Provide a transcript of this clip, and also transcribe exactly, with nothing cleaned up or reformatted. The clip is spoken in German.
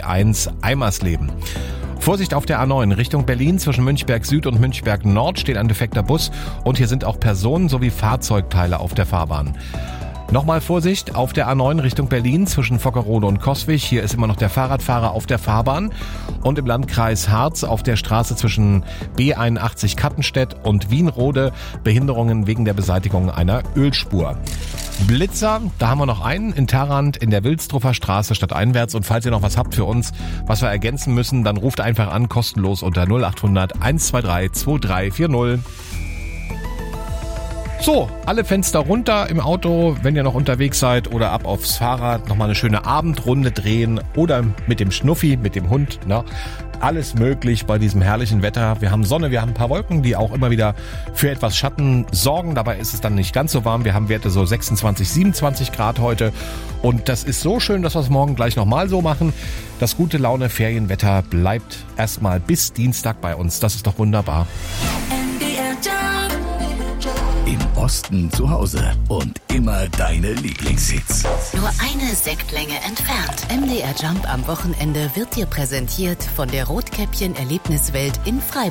eins Eimersleben. Vorsicht auf der A neun Richtung Berlin zwischen Münchberg Süd und Münchberg Nord steht ein defekter Bus und hier sind auch Personen sowie Fahrzeugteile auf der Fahrbahn. Nochmal Vorsicht auf der A neun Richtung Berlin zwischen Vockerode und Coswig. Hier ist immer noch der Fahrradfahrer auf der Fahrbahn. Und im Landkreis Harz auf der Straße zwischen B einundachtzig Kattenstedt und Wienrode Behinderungen wegen der Beseitigung einer Ölspur. Blitzer, da haben wir noch einen in Tharandt in der Wilsdruffer Straße stadteinwärts. Und falls ihr noch was habt für uns, was wir ergänzen müssen, dann ruft einfach an, kostenlos unter null acht hundert eins zwei drei zwei drei vier null. So, alle Fenster runter im Auto, wenn ihr noch unterwegs seid oder ab aufs Fahrrad, nochmal eine schöne Abendrunde drehen oder mit dem Schnuffi, mit dem Hund, ne? Alles möglich bei diesem herrlichen Wetter. Wir haben Sonne, wir haben ein paar Wolken, die auch immer wieder für etwas Schatten sorgen. Dabei ist es dann nicht ganz so warm. Wir haben Werte so sechsundzwanzig, siebenundzwanzig Grad heute. Und das ist so schön, dass wir es morgen gleich nochmal so machen. Das gute Laune Ferienwetter bleibt erstmal bis Dienstag bei uns. Das ist doch wunderbar. Im Osten zu Hause und immer deine Lieblingshits. Nur eine Sektlänge entfernt. M D R Jump am Wochenende wird dir präsentiert von der Rotkäppchen Erlebniswelt in Freiburg.